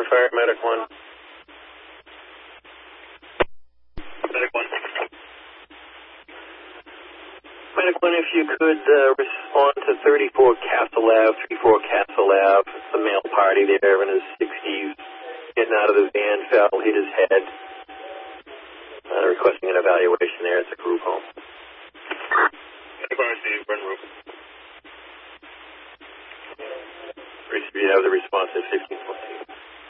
fire, medic 1. Medic 1. Medic 1, if you could respond to 34 Castle Ave, 34 Castle Ave. It's a male party there in his 60s, getting out of the van, fell, hit his head. Requesting an evaluation there. It's a group home. Medic 1, receive, run roof. You have the response at 1520.